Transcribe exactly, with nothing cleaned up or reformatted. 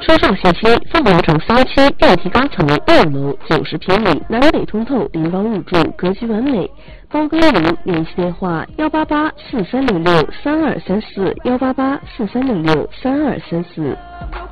车上信息：凤凰城三期电梯高层二楼，九十平米，南北通透，临房入住，格局完美。包哥营联系电话：幺八八四三六六三二三四，幺八八四三六六三二三四。